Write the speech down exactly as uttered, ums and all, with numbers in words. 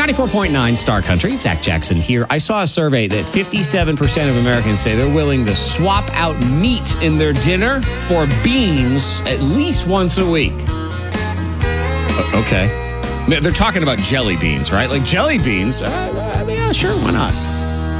ninety-four point nine Star Country. Zach Jackson here. I saw a survey that fifty-seven percent of Americans say they're willing to swap out meat in their dinner for beans at least once a week. O- okay. They're talking about jelly beans, right? Like jelly beans. Uh, I mean, yeah, sure, why not?